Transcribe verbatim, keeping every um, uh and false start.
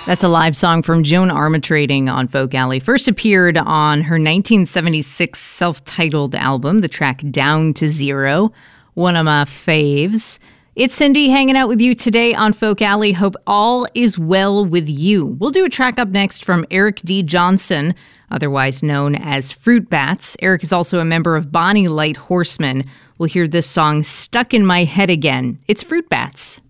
That's a live song from Joan Armatrading on Folk Alley. First appeared on her nineteen seventy-six self-titled album, the track Down to Zero, one of my faves. It's Cindy hanging out with you today on Folk Alley. Hope all is well with you. We'll do a track up next from Eric D. Johnson, otherwise known as Fruit Bats. Eric is also a member of Bonnie Light Horseman. We'll hear this song, Stuck in My Head Again. It's Fruit Bats.